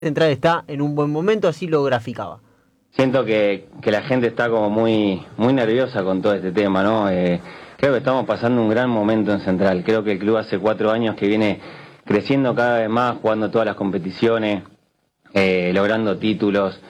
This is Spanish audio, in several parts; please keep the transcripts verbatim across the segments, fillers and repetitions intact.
Central está en un buen momento, así lo graficaba. Siento que, que la gente está como muy muy nerviosa con todo este tema, ¿no? Eh, creo que estamos pasando un gran momento en Central. Creo que el club hace cuatro años que viene creciendo cada vez más, jugando todas las competiciones, eh, logrando títulos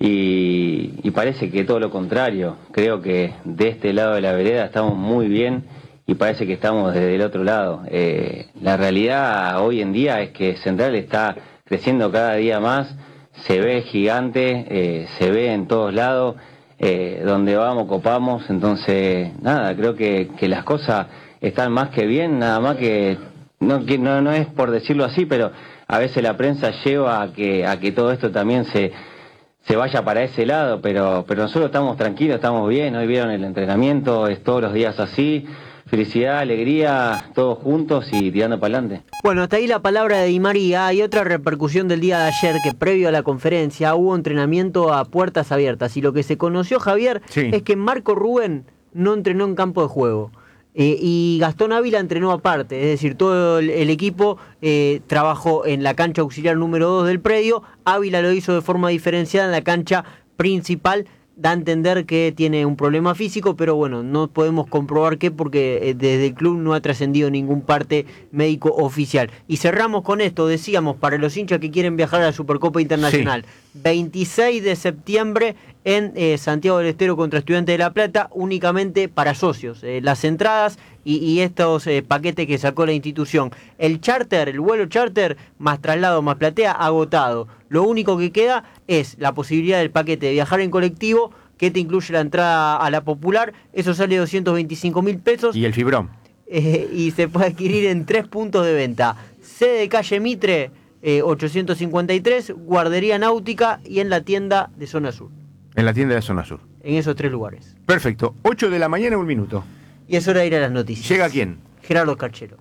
y, y parece que todo lo contrario. Creo que de este lado de la vereda estamos muy bien y parece que estamos desde el otro lado. Eh, la realidad hoy en día es que Central está creciendo cada día más, se ve gigante, eh, se ve en todos lados, eh, donde vamos copamos, entonces nada, creo que, que las cosas están más que bien, nada más que no, que no, no es por decirlo así, pero a veces la prensa lleva a que, a que todo esto también se, se vaya para ese lado, pero, pero nosotros estamos tranquilos, estamos bien, hoy vieron el entrenamiento, es todos los días así. Felicidad, alegría, todos juntos y tirando para adelante. Bueno, hasta ahí la palabra de Di María. Hay otra repercusión del día de ayer, que previo a la conferencia hubo entrenamiento a puertas abiertas. Y lo que se conoció, Javier, sí. es que Marco Rubén no entrenó en campo de juego. Eh, y Gastón Ávila entrenó aparte, es decir, todo el, el equipo eh, trabajó en la cancha auxiliar número dos del predio. Ávila lo hizo de forma diferenciada en la cancha principal. Da a entender que tiene un problema físico, pero bueno, no podemos comprobar qué porque desde el club no ha trascendido ningún parte médico oficial. Y cerramos con esto, decíamos, para los hinchas que quieren viajar a la Supercopa Internacional. Sí. veintiséis de septiembre en eh, Santiago del Estero contra Estudiantes de La Plata, únicamente para socios. Eh, las entradas y, y estos eh, paquetes que sacó la institución. El charter, el vuelo charter, más traslado, más platea, agotado. Lo único que queda es la posibilidad del paquete de viajar en colectivo, que te incluye la entrada a la popular. Eso sale doscientos veinticinco mil pesos. Y el fibrón. Eh, y se puede adquirir en tres puntos de venta. Sede de calle Mitre, eh, ochocientos cincuenta y tres, Guardería Náutica y en la tienda de Zona Sur. En la tienda de Zona Sur. En esos tres lugares. Perfecto. ocho de la mañana, un minuto. Y es hora de ir a las noticias. ¿Llega quién? Gerardo Carchero.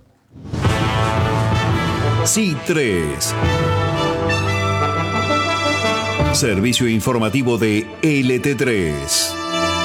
Sí tres. Servicio informativo de L T tres.